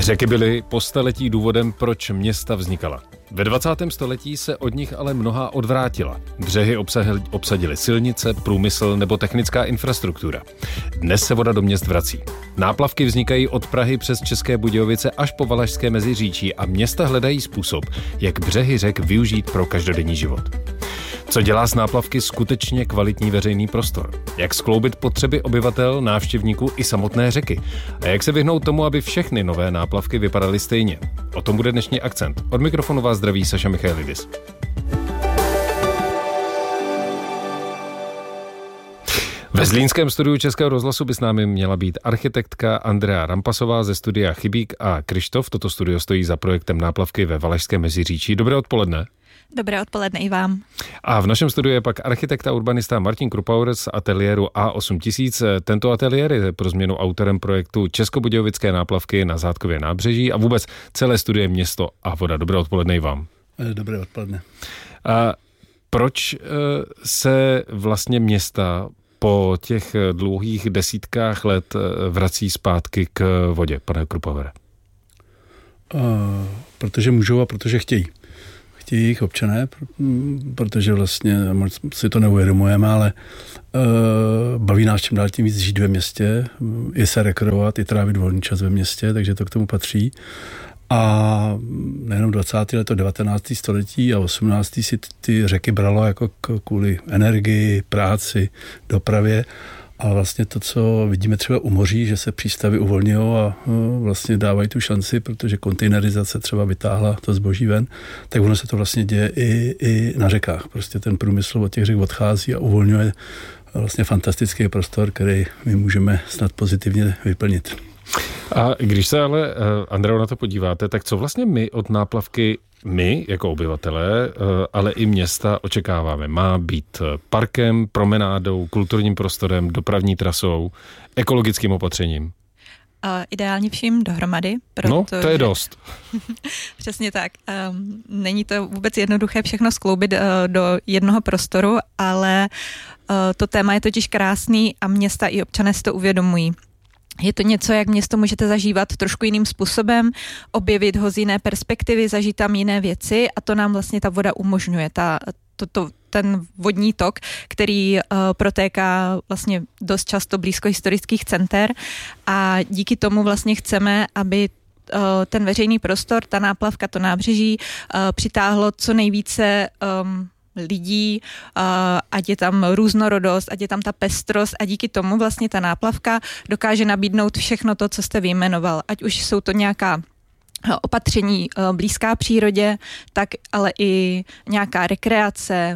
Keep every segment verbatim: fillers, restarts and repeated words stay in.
Řeky byly po staletí důvodem, proč města vznikala. Ve dvacátém století se od nich ale mnohá odvrátila. Břehy obsadily silnice, průmysl nebo technická infrastruktura. Dnes se voda do měst vrací. Náplavky vznikají od Prahy přes České Budějovice až po Valašské Meziříčí a města hledají způsob, jak břehy řek využít pro každodenní život. Co dělá z náplavky skutečně kvalitní veřejný prostor? Jak skloubit potřeby obyvatel, návštěvníků i samotné řeky? A jak se vyhnout tomu, aby všechny nové náplavky vypadaly stejně? O tom bude dnešní akcent. Od mikrofonu vás zdraví Saša Michailidis. Ve zlínském studiu Českého rozhlasu by s námi měla být architektka Andrea Rampasová ze studia Chybík a Kryštof. Toto studio stojí za projektem náplavky ve Valašském Meziříčí. Dobré odpoledne. Dobré odpoledne i vám. A v našem studiu je pak architekt a urbanista Martin Krupauer z ateliéru A osm tisíc. Tento ateliér je pro změnu autorem projektu Českobudějovické náplavky na Zátkově nábřeží a vůbec celé studie Město a voda. Dobré odpoledne i vám. Dobré odpoledne. A proč se vlastně města po těch dlouhých desítkách let vrací zpátky k vodě, pane Krupauere? Uh, protože můžou a protože chtějí. Chtějí jich občané, protože vlastně si to neuvědomujeme, ale uh, baví nás čím dál tím víc žít ve městě, i se rekreovat, i trávit volný čas ve městě, takže to k tomu patří. A nejenom dvacátého let, to devatenáctého století a osmnáctého si ty řeky bralo jako kvůli energii, práci, dopravě. A vlastně to, co vidíme třeba u moří, že se přístavy uvolňují a vlastně dávají tu šanci, protože kontejnerizace třeba vytáhla to zboží ven, tak ono se to vlastně děje i, i na řekách. Prostě ten průmysl od těch řek odchází a uvolňuje vlastně fantastický prostor, který my můžeme snad pozitivně vyplnit. A když se ale, Andreo, na to podíváte, tak co vlastně my od náplavky, my jako obyvatelé, ale i města očekáváme? Má být parkem, promenádou, kulturním prostorem, dopravní trasou, ekologickým opatřením? Uh, ideálně vším dohromady. Protože... No, to je dost. Přesně tak. Um, není to vůbec jednoduché všechno skloubit uh, do jednoho prostoru, ale uh, to téma je totiž krásný a města i občané si to uvědomují. Je to něco, jak město můžete zažívat trošku jiným způsobem, objevit ho z jiné perspektivy, zažít tam jiné věci a to nám vlastně ta voda umožňuje. Ta, to, to, ten vodní tok, který uh, protéká vlastně dost často blízko historických center a díky tomu vlastně chceme, aby uh, ten veřejný prostor, ta náplavka, to nábřeží uh, přitáhlo co nejvíce um, lidí, ať je tam různorodost, ať je tam ta pestrost a díky tomu vlastně ta náplavka dokáže nabídnout všechno to, co jste vyjmenoval. Ať už jsou to nějaká opatření blízká přírodě, tak ale i nějaká rekreace,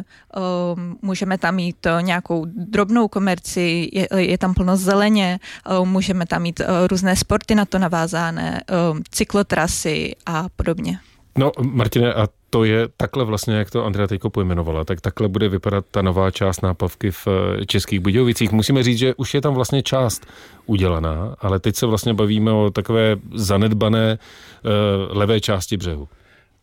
můžeme tam mít nějakou drobnou komerci, je, je tam plno zeleně, můžeme tam mít různé sporty na to navázané, cyklotrasy a podobně. No, Martine, a to je takhle vlastně, jak to Andrea teďko pojmenovala, tak takhle bude vypadat ta nová část náplavky v Českých Budějovicích. Musíme říct, že už je tam vlastně část udělaná, ale teď se vlastně bavíme o takové zanedbané uh, levé části břehu. Uh,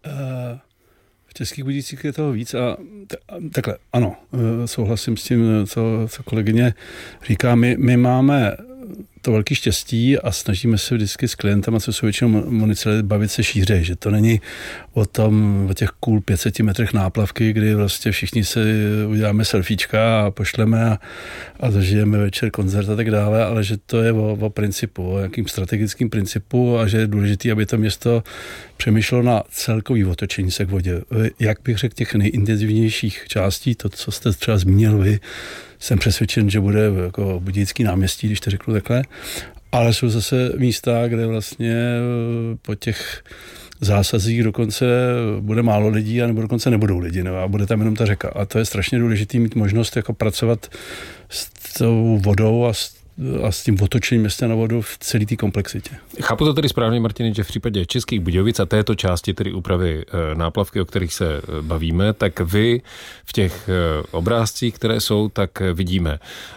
v Českých Budějovicích je toho víc a t- takhle, ano, uh, souhlasím s tím, co, co kolegyně říká. My, my máme to velký štěstí a snažíme se vždycky s klientama, co jsou většinou municipality, bavit se šířeji, že to není o tom, o těch cool pět set metrech náplavky, kdy vlastně všichni se uděláme selfiečka a pošleme a, a zažijeme večer koncert a tak dále, ale že to je o, o principu, o nějakým strategickým principu a že je důležité, aby to město přemýšlelo na celkový otočení se k vodě. Jak bych řekl, těch nejintenzivnějších částí, to, co jste třeba zmínil vy, jsem přesvědčen, že bude jako Budějický náměstí, když to řeknu takhle, ale jsou zase místa, kde vlastně po těch zásazích dokonce bude málo lidí, anebo dokonce nebudou lidi, nebo a bude tam jenom ta řeka. A to je strašně důležité mít možnost jako pracovat s tou vodou a s a s tím otočením města na vodu v celé té komplexitě. Chápu to tedy správně, Martine, že v případě Českých Budějovic a této části, tedy úpravy náplavky, o kterých se bavíme, tak vy v těch obrázcích, které jsou, tak vidíme.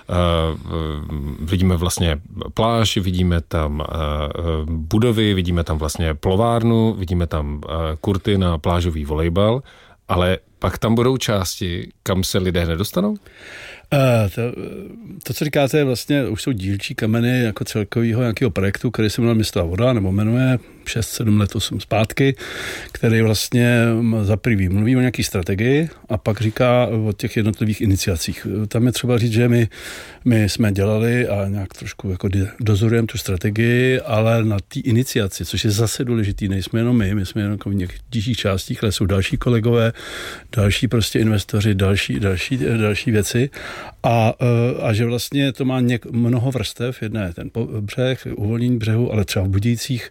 Vidíme vlastně pláž, vidíme tam budovy, vidíme tam vlastně plovárnu, vidíme tam kurty na plážový volejbal, ale pak tam budou části, kam se lidé nedostanou? Uh, to, to, co říkáte, vlastně už jsou dílčí kameny jako celkového nějakého projektu, který se jmenuje Městová voda, nebo jmenuje šest sedm let, osm zpátky, který vlastně za prvý mluví o nějaký strategii a pak říká o těch jednotlivých iniciacích. Tam je třeba říct, že my, my jsme dělali a nějak trošku jako dozorujeme tu strategii, ale na té iniciaci, což je zase důležitý, nejsme jenom my, my jsme jenom v některých částích, ale jsou další kolegové, další prostě investoři, další, další, další věci. A, a že vlastně to má něk, mnoho vrstev, jedna je ten břeh, uvolnění břehu, ale třeba v Budějcích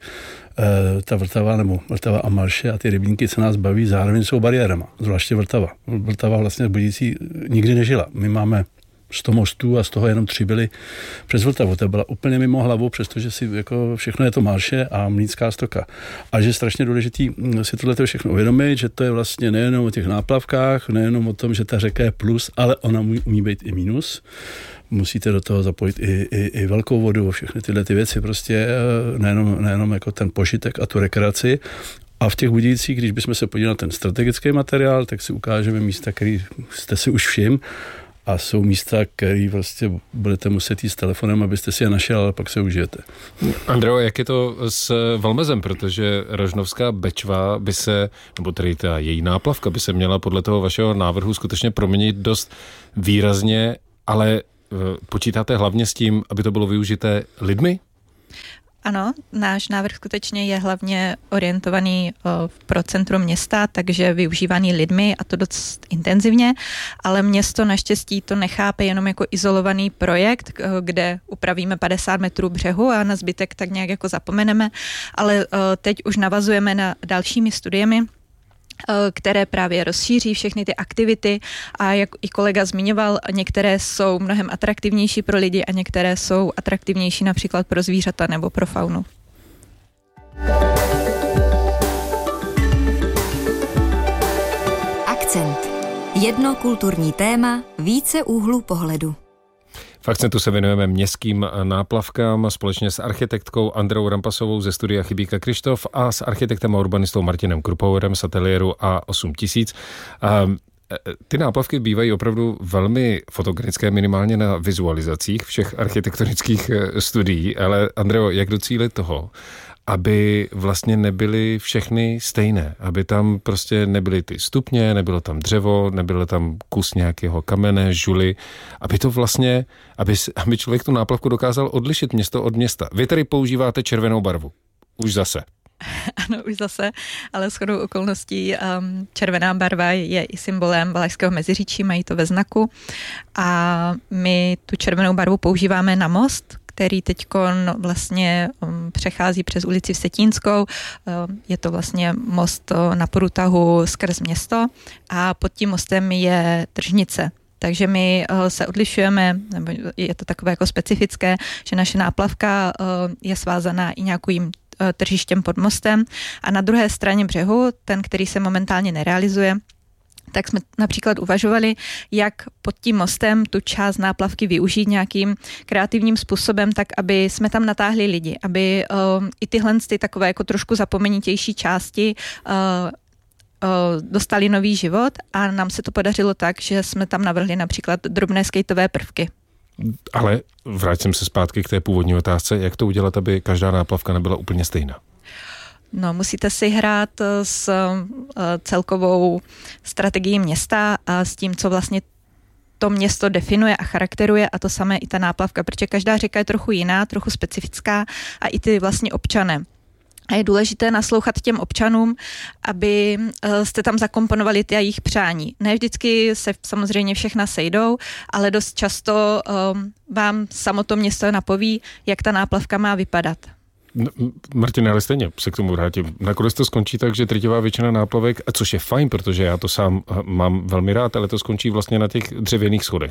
ta Vltava nebo Vltava a Malše a ty rybníky, co nás baví, zároveň jsou bariérama, zvláště Vltava. Vltava vlastně v Budějcích nikdy nežila. My máme sto mostů a z toho jenom tři byly přes Vltavu. To byla úplně mimo hlavu, přestože si jako všechno je to Malše a Mlýnská stoka. A že je strašně důležitý si tohle všechno uvědomit, že to je vlastně nejenom o těch náplavkách, nejenom o tom, že ta řeka je plus, ale ona umí být i minus. Musíte do toho zapojit i, i, i velkou vodu, všechny tyhle ty věci, prostě nejenom, nejenom jako ten požitek a tu rekreaci. A v těch Budějcích, když bychom se podívali na ten strategický materiál, tak si ukážeme místa, který jste si už všiml. A jsou místa, které prostě budete muset jít s telefonem, abyste si je našel, ale pak se užijete. Andreo, jak je to s Valmezem? Protože Rožnovská Bečva by se, nebo tedy ta její náplavka by se měla podle toho vašeho návrhu skutečně proměnit dost výrazně, ale počítáte hlavně s tím, aby to bylo využité lidmi? Ano, náš návrh skutečně je hlavně orientovaný o, pro centrum města, takže využívaný lidmi a to dost intenzivně, ale město naštěstí to nechápe jenom jako izolovaný projekt, kde upravíme padesát metrů břehu a na zbytek tak nějak jako zapomeneme, ale o, teď už navazujeme na dalšími studiemi, které právě rozšíří všechny ty aktivity a jak i kolega zmiňoval, některé jsou mnohem atraktivnější pro lidi a některé jsou atraktivnější například pro zvířata nebo pro faunu. Akcent. Jedno kulturní téma, více úhlů pohledu. V Akcentu se věnujeme městským náplavkám společně s architektkou Andreou Rampasovou ze studia Chybíka Krištof a s architektem a urbanistou Martinem Krupauerem z ateliéru A osm tisíc. Ty náplavky bývají opravdu velmi fotogenické, minimálně na vizualizacích všech architektonických studií, ale Andreo, jak docílit toho, aby vlastně nebyly všechny stejné, aby tam prostě nebyly ty stupně, nebylo tam dřevo, nebylo tam kus nějakého kamene, žuly, aby to vlastně, aby, aby člověk tu náplavku dokázal odlišit město od města. Vy tady používáte červenou barvu. Už zase. Ano, už zase, ale shodou okolností um, červená barva je i symbolem Valašského Meziříčí, mají to ve znaku a my tu červenou barvu používáme na most, který teďkon vlastně um, přechází přes ulici Vsetínskou. Um, je to vlastně most na průtahu skrz město a pod tím mostem je tržnice. Takže my uh, se odlišujeme, nebo je to takové jako specifické, že naše náplavka uh, je svázaná i nějakým tržištěm pod mostem a na druhé straně břehu, ten, který se momentálně nerealizuje, tak jsme například uvažovali, jak pod tím mostem tu část náplavky využít nějakým kreativním způsobem, tak aby jsme tam natáhli lidi, aby uh, i tyhle ty takové jako trošku zapomenitější části uh, uh, dostali nový život a nám se to podařilo tak, že jsme tam navrhli například drobné skateové prvky. Ale vrátím se zpátky k té původní otázce, jak to udělat, aby každá náplavka nebyla úplně stejná? No, musíte si hrát s uh, celkovou strategií města a s tím, co vlastně to město definuje a charakteruje a to samé i ta náplavka, protože každá řeka je trochu jiná, trochu specifická a i ty vlastně občané. A je důležité naslouchat těm občanům, aby jste tam zakomponovali ty jejich přání. Ne vždycky se samozřejmě všechna sejdou, ale dost často um, vám samo to město napoví, jak ta náplavka má vypadat. No, Martine, ale stejně se k tomu vrátím. Nakonec to skončí tak, že drtivá většina náplavek, a což je fajn, protože já to sám mám velmi rád, ale to skončí vlastně na těch dřevěných schodech.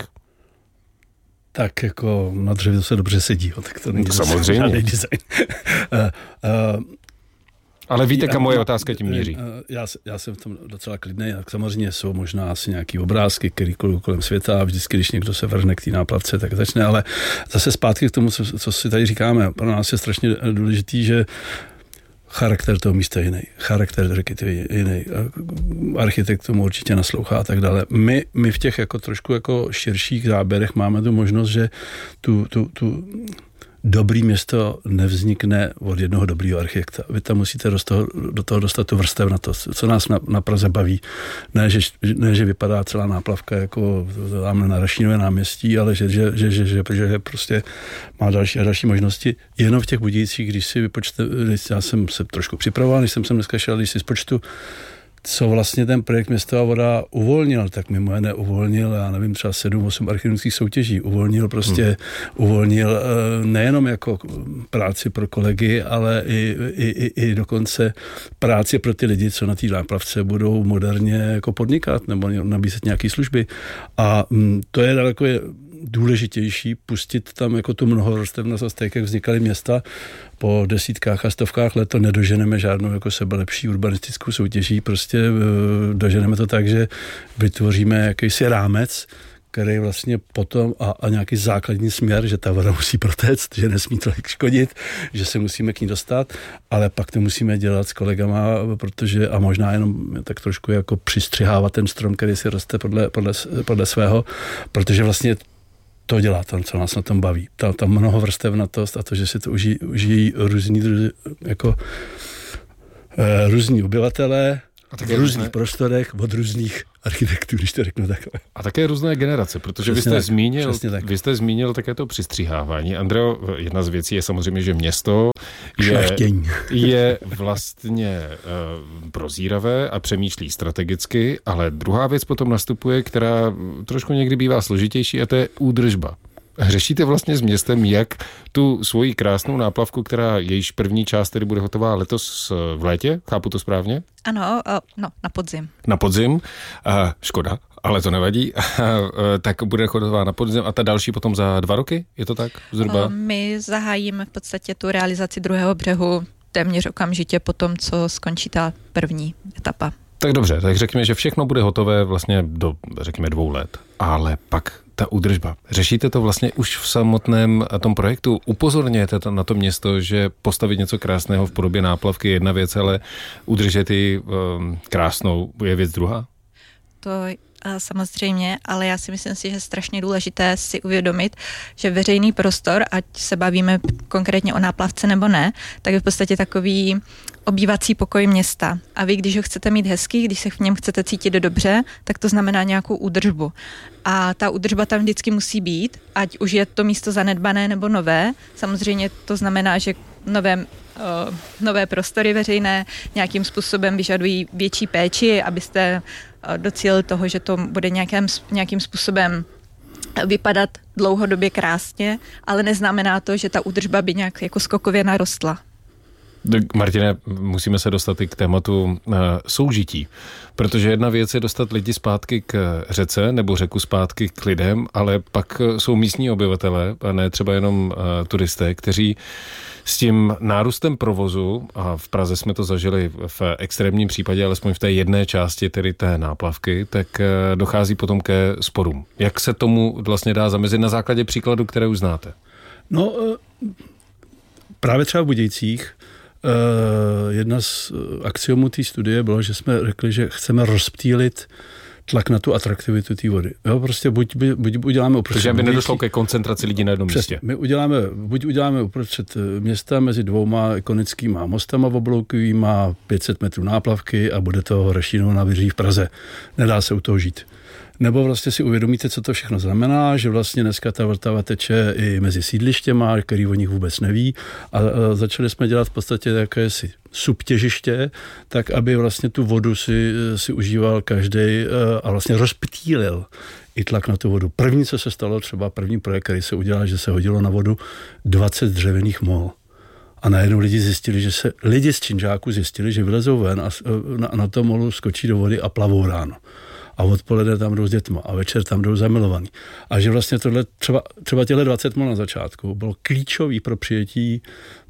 Tak jako na dřevě se dobře sedí, tak to není samozřejmě. Design. uh, uh, Ale víte, kam moje otázka tím míří? Já, já jsem v tom docela klidný, tak samozřejmě jsou možná asi nějaký obrázky, který kolem světa a vždycky, když někdo se vrhne k té náplavce, tak začne, ale zase zpátky k tomu, co, co si tady říkáme. Pro nás je strašně důležitý, že charakter toho místa je jiný, charakter řeky je jiný, architekt tomu určitě naslouchá a tak dále. My, my v těch jako trošku jako širších záběrech máme tu možnost, že tu, tu, tu dobrý město nevznikne od jednoho dobrýho architekta. Vy tam musíte do toho, do toho dostat tu vrstevnatost, co nás na, na Praze baví. Ne že, ne, že vypadá celá náplavka jako tamhle na Rašínově náměstí, ale že, že, že, že, že, že prostě má další a další možnosti. Jenom v těch Budějcích, když si vypočte, já jsem se trošku připravoval, když jsem sem dneska šel, když si spočtu, co vlastně ten projekt Město a voda uvolnil, tak mimo jiné uvolnil, já nevím, třeba sedm, osm architektonických soutěží, uvolnil prostě, hmm. uvolnil nejenom jako práci pro kolegy, ale i, i, i, i dokonce práci pro ty lidi, co na té náplavce budou moderně jako podnikat nebo nabízet nějaké služby. A to je daleko je důležitější pustit tam jako tu mnohorostevnost, tak jak vznikaly města po desítkách a stovkách let, to nedoženeme žádnou jako sebelepší urbanistickou soutěží, prostě doženeme to tak, že vytvoříme jakýsi rámec, který vlastně potom a, a nějaký základní směr, že ta voda musí protéct, že nesmí tolik škodit, že se musíme k ní dostat, ale pak to musíme dělat s kolegama, protože a možná jenom tak trošku jako přistřihávat ten strom, který si roste podle, podle, podle svého, protože vlastně to dělá tam, co nás na tom baví. Ta, ta mnohovrstevnatost a to, že si to užijí, užijí různí, jako, e, různí obyvatelé v různých různé prostorech od různých architektů, když to řeknu takhle. A také různé generace, protože přesně vy jste, tak, zmínil, vy jste zmínil také to přistřihávání. Andreo, jedna z věcí je samozřejmě, že město je, je vlastně uh, prozíravé a přemýšlí strategicky, ale druhá věc potom nastupuje, která trošku někdy bývá složitější, a to je údržba. Řešíte vlastně s městem, jak tu svoji krásnou náplavku, která jejíž první část tedy bude hotová letos v létě, chápu to správně? Ano, no, na podzim. Na podzim, a škoda, ale to nevadí, tak bude hotová na podzim a ta další potom za dva roky, je to tak zhruba? My zahájíme v podstatě tu realizaci druhého břehu téměř okamžitě po tom, co skončí ta první etapa. Tak dobře, tak řekněme, že všechno bude hotové vlastně do, řekněme, dvou let, ale pak ta údržba. Řešíte to vlastně už v samotném tom projektu? Upozorněte to na to město, že postavit něco krásného v podobě náplavky je jedna věc, ale udržet ji um, krásnou je věc druhá? To samozřejmě, ale já si myslím si, že je strašně důležité si uvědomit, že veřejný prostor, ať se bavíme konkrétně o náplavce nebo ne, tak je v podstatě takový obývací pokoj města. A vy, když ho chcete mít hezký, když se v něm chcete cítit dobře, tak to znamená nějakou údržbu. A ta údržba tam vždycky musí být, ať už je to místo zanedbané nebo nové. Samozřejmě to znamená, že nové, uh, nové prostory veřejné nějakým způsobem vyžadují větší péči, abyste uh, docílili toho, že to bude nějakým, nějakým způsobem vypadat dlouhodobě krásně, ale neznamená to, že ta údržba by nějak jako skokově narostla. Martine, musíme se dostat i k tématu uh, soužití, protože jedna věc je dostat lidi zpátky k řece nebo řeku zpátky k lidem, ale pak jsou místní obyvatelé a ne třeba jenom uh, turisté, kteří s tím nárůstem provozu, a v Praze jsme to zažili v extrémním případě, alespoň v té jedné části, tedy té náplavky, tak uh, dochází potom ke sporům. Jak se tomu vlastně dá zamezit na základě příkladu, které už znáte? No, uh, právě třeba v Budějcích Uh, jedna z axiomů té studie bylo, že jsme řekli, že chceme rozptýlit tlak na tu atraktivitu té vody. Jo, prostě buď, buď uděláme uprostřed... Takže by nedošlo ke koncentraci lidí na jednom místě. My uděláme, buď uděláme uprostřed města mezi dvouma ikonickýma mostama obloukovýma, pět set metrů náplavky a bude to Rašínovo nádvoří v Praze. Nedá se u toho žít. Nebo vlastně si uvědomíte, co to všechno znamená, že vlastně dneska ta Vltava teče i mezi sídlištěma, který o nich vůbec neví, a začali jsme dělat v podstatě jakési subtěžiště, tak aby vlastně tu vodu si, si užíval každý a vlastně rozptýlil i tlak na tu vodu. První, co se stalo, třeba první projekt, který se udělal, že se hodilo na vodu dvacet dřevěných mol. A najednou lidi zjistili, že se lidi z činžáků zjistili, že vylezou ven a na, na tom molu skočí do vody a plavou ráno. A odpoledne tam jdou s dětma a večer tam jdou zamilovaní. A že vlastně tohle třeba, třeba těhle dvacet mol na začátku bylo klíčový pro přijetí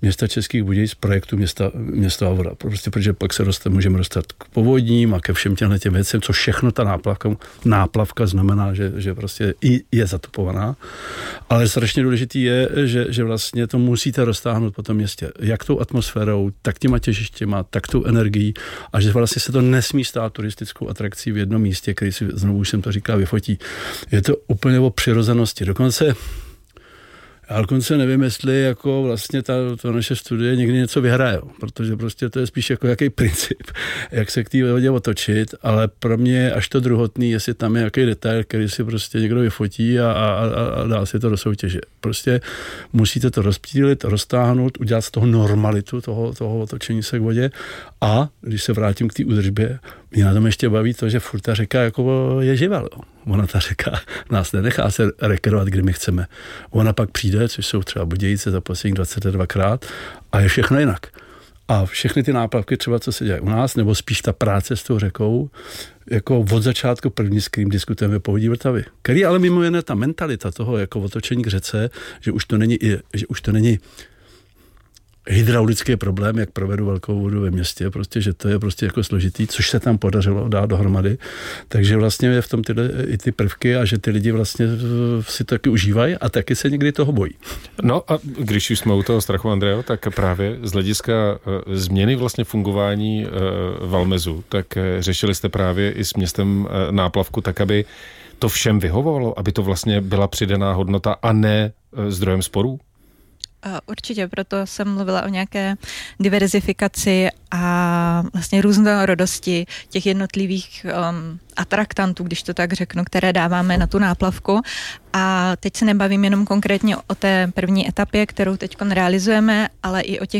města Českých Budějic, projektu města, města a voda. Prostě protože pak se roste, můžeme dostat k povodním a ke všem těmhle těm věcem, co všechno ta náplavka, náplavka znamená, že, že prostě i je zatopovaná. Ale strašně důležitý je, že, že vlastně to musíte roztáhnout po tom městě. Jak tou atmosférou, tak těma těžištěma, tak tou energií a že vlastně se to nesmí stát turistickou atrakcí v jednom místě, který si, znovu už jsem to říkal, vyfotí. Je to úplně o přirozenosti. Dokonce Já dokonce nevím, jestli jako vlastně ta, ta naše studie někdy něco vyhraje, protože prostě to je spíš jako jaký princip, jak se k té vodě otočit, ale pro mě je až to druhotný, jestli tam je nějaký detail, který si prostě někdo vyfotí a, a, a dá si to do soutěže. Prostě musíte to rozptýlit, roztáhnout, udělat z toho normalitu, toho, toho otočení se k vodě a když se vrátím k té údržbě, mě na tom ještě baví to, že furt ta řeka jako je živá. Jo. Ona ta řeka nás nenechá se rekreovat, kdy my chceme. Ona pak přijde, což jsou třeba Budějice za posledních dvacet dvakrát a je všechno jinak. A všechny ty náplavky třeba, co se děje u nás, nebo spíš ta práce s tou řekou, jako od začátku první, s kterým diskutujeme Povodí Vltavy. Který ale mimo jiné ta mentalita toho jako otočení k řece, že už to není, že už to není hydraulický problém, jak provedu velkou vodu ve městě, prostě, že to je prostě jako složitý, což se tam podařilo dát dohromady. Takže vlastně je v tom tyhle, i ty prvky a že ty lidi vlastně si to taky užívají a taky se někdy toho bojí. No a když už jsme u toho strachu, Andrejo, tak právě z hlediska uh, změny vlastně fungování uh, Valmezu, tak uh, řešili jste právě i s městem uh, náplavku tak, aby to všem vyhovovalo, aby to vlastně byla přidaná hodnota a ne uh, zdrojem sporů? Určitě, proto jsem mluvila o nějaké diverzifikaci a vlastně různorodosti těch jednotlivých um, atraktantů, když to tak řeknu, které dáváme na tu náplavku. A teď se nebavím jenom konkrétně o té první etapě, kterou teď realizujeme, ale i o těch